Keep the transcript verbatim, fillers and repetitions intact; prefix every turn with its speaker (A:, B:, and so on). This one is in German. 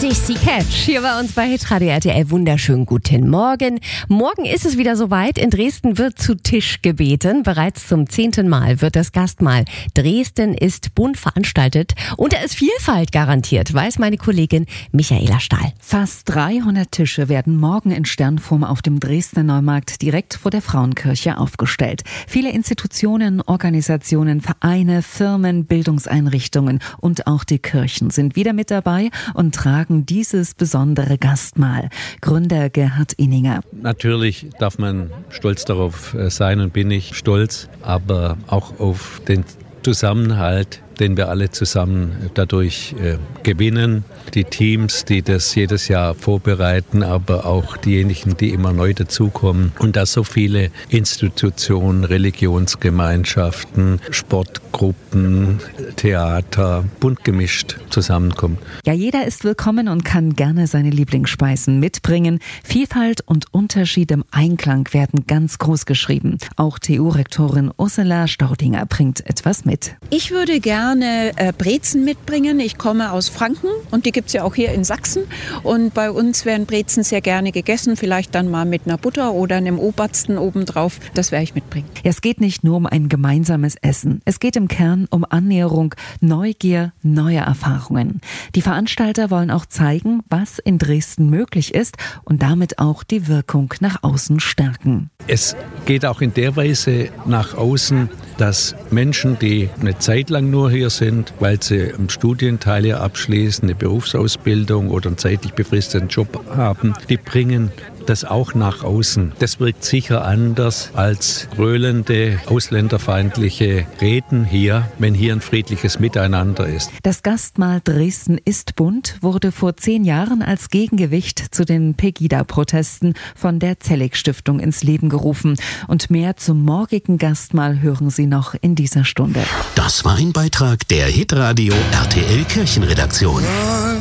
A: Dixie Catch hier bei uns bei Hitradio R T L. Wunderschönen guten Morgen. Morgen ist es wieder soweit. In Dresden wird zu Tisch gebeten. Bereits zum zehnten Mal wird das Gastmahl Dresden ist bunt veranstaltet. Und da ist Vielfalt garantiert, weiß meine Kollegin Michaela Stahl.
B: Fast dreihundert Tische werden morgen in Sternform auf dem Dresdner Neumarkt direkt vor der Frauenkirche aufgestellt. Viele Institutionen, Organisationen, Vereine, Firmen, Bildungseinrichtungen und auch die Kirchen sind wieder mit dabei und tragen dieses besondere Gastmahl. Gründer Gerhard Inninger.
C: Natürlich darf man stolz darauf sein und bin ich stolz, aber auch auf den Zusammenhalt, den wir alle zusammen dadurch äh, gewinnen. Die Teams, die das jedes Jahr vorbereiten, aber auch diejenigen, die immer neu dazukommen. Und dass so viele Institutionen, Religionsgemeinschaften, Sportgruppen, Theater, bunt gemischt zusammenkommen.
B: Ja, jeder ist willkommen und kann gerne seine Lieblingsspeisen mitbringen. Vielfalt und Unterschied im Einklang werden ganz groß geschrieben. Auch T U-Rektorin Ursula Staudinger bringt etwas mit.
D: Ich würde gerne äh, Brezen mitbringen. Ich komme aus Franken und die gibt es ja auch hier in Sachsen. Und bei uns werden Brezen sehr gerne gegessen, vielleicht dann mal mit einer Butter oder einem Obersten obendrauf. Das werde ich mitbringen.
B: Ja, es geht nicht nur um ein gemeinsames Essen. Es geht im Kern um Annäherung, Neugier, neue Erfahrungen. Die Veranstalter wollen auch zeigen, was in Dresden möglich ist und damit auch die Wirkung nach außen stärken.
C: Es geht auch in der Weise nach außen, dass Menschen, die eine Zeit lang nur hier sind, weil sie im Studienteil hier abschließen, eine Berufsausbildung oder einen zeitlich befristeten Job haben, die bringen das auch nach außen. Das wirkt sicher anders als gröhlende, ausländerfeindliche Reden hier, wenn hier ein friedliches Miteinander ist.
B: Das Gastmahl Dresden ist bunt wurde vor zehn Jahren als Gegengewicht zu den Pegida-Protesten von der Zellig-Stiftung ins Leben gerufen. Und mehr zum morgigen Gastmahl hören Sie noch in dieser Stunde.
E: Das war ein Beitrag der Hitradio R T L Kirchenredaktion.